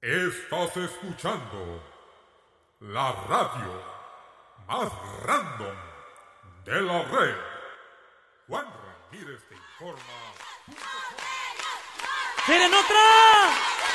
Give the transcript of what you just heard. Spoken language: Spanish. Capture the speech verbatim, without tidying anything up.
Estás escuchando la radio más random de la red. Juan Ramírez te informa. ¡Tienen otra!